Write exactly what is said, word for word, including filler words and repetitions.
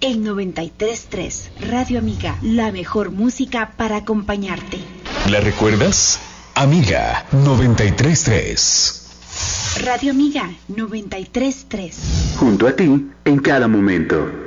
en noventa y tres punto tres. Radio Amiga, la mejor música para acompañarte. ¿La recuerdas? Amiga noventa y tres punto tres. Radio Amiga noventa y tres punto tres. Junto a ti en cada momento.